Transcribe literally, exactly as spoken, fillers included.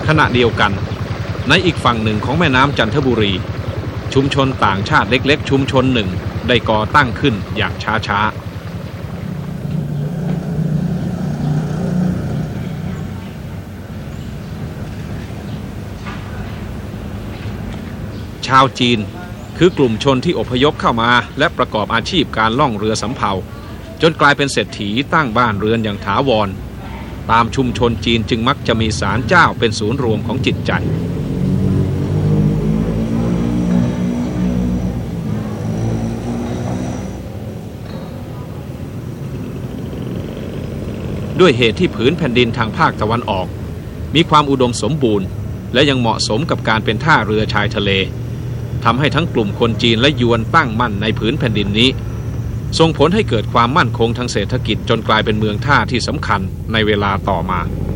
ขณะเดียวกันในอีกฝั่งหนึ่งของแม่น้ำจันทบุรีชุมชนต่างชาติเล็กๆชุมชนหนึ่งได้ก่อตั้งขึ้นอย่างช้าๆชาวจีนคือกลุ่มชนที่อพยพเข้ามาและประกอบอาชีพการล่องเรือสำเภาจนกลายเป็นเศรษฐีตั้งบ้านเรือนอย่างถาวรตามชุมชนจีนจึงมักจะมีศาลเจ้าเป็นศูนย์รวมของจิตใจด้วยเหตุที่ผืนแผ่นดินทางภาคตะวันออกมีความอุดมสมบูรณ์และยังเหมาะสมกับการเป็นท่าเรือชายทะเลทำให้ทั้งกลุ่มคนจีนและยวนตั้งมั่นในผืนแผ่นดินนี้ส่งผลให้เกิดความมั่นคงทางเศรษฐกิจจนกลายเป็นเมืองท่าที่สำคัญในเวลาต่อมา